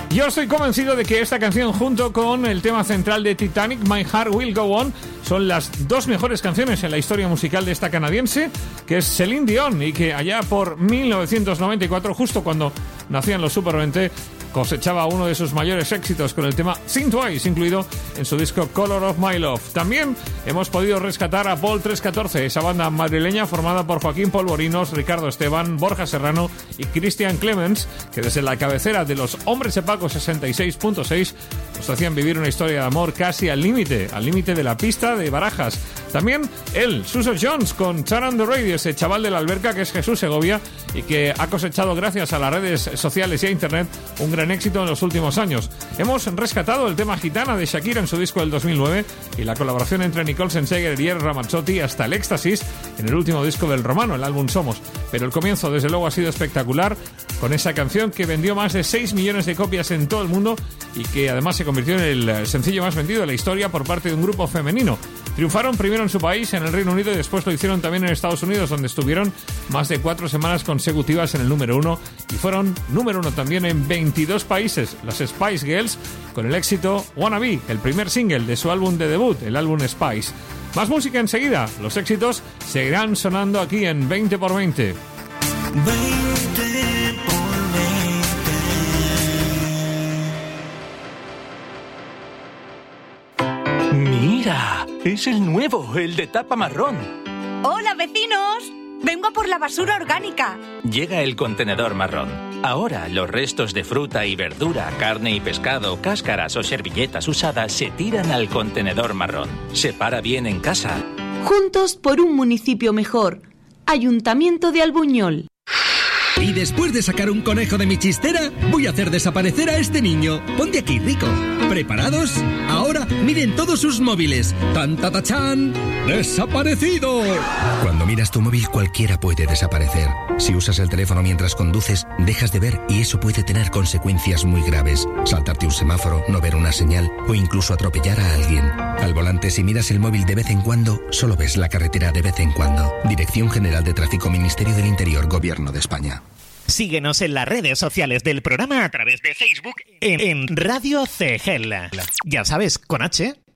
Yo estoy convencido de que esta canción, junto con el tema central de Titanic, My Heart Will Go On, son las dos mejores canciones en la historia musical de esta canadiense, que es Celine Dion, y que allá por 1994, justo cuando nacían los Super 20, cosechaba uno de sus mayores éxitos con el tema Think Twice, incluido en su disco Color of My Love. También hemos podido rescatar a Paul 314, esa banda madrileña formada por Joaquín Polvorinos, Ricardo Esteban, Borja Serrano y Cristian Clemens, que desde la cabecera de los Hombres de Paco 66.6 nos hacían vivir una historia de amor casi al límite de la pista de Barajas. También él, Suso Jones, con Turn on the Radio, ese chaval de la alberca que es Jesús Segovia y que ha cosechado gracias a las redes sociales y a internet un gran éxito en los últimos años. Hemos rescatado el tema Gitana de Shakira en su disco del 2009 y la colaboración entre Nicole Scherzinger y Eros Ramazzotti hasta el éxtasis en el último disco del Romano, el álbum Somos. Pero el comienzo desde luego ha sido espectacular, con esa canción que vendió más de 6 millones de copias en todo el mundo y que además se convirtió en el sencillo más vendido de la historia por parte de un grupo femenino. Triunfaron primero en su país, en el Reino Unido, y después lo hicieron también en Estados Unidos, donde estuvieron más de 4 semanas consecutivas en el número 1 y fueron número 1 también en 22 países, las Spice Girls, con el éxito Wanna Be, el primer single de su álbum de debut, el álbum Spice. Más música enseguida, los éxitos seguirán sonando aquí en 20x20. 20x20. Mira, es el nuevo, el de tapa marrón. ¡Hola, vecinos! Vengo a por la basura orgánica. Llega el contenedor marrón. Ahora los restos de fruta y verdura, carne y pescado, cáscaras o servilletas usadas se tiran al contenedor marrón. Separa bien en casa. Juntos por un municipio mejor. Ayuntamiento de Albuñol. Y después de sacar un conejo de mi chistera, voy a hacer desaparecer a este niño. Ponte aquí, Rico. ¿Preparados? Ahora miren todos sus móviles. ¡Tan, ta, ta, chan! ¡Desaparecido! Cuando miras tu móvil, cualquiera puede desaparecer. Si usas el teléfono mientras conduces, dejas de ver y eso puede tener consecuencias muy graves. Saltarte un semáforo, no ver una señal o incluso atropellar a alguien. Al volante, si miras el móvil de vez en cuando, solo ves la carretera de vez en cuando. Dirección General de Tráfico, Ministerio del Interior, Gobierno de España. Síguenos en las redes sociales del programa a través de Facebook en Radio CGEL. Ya sabes, con H.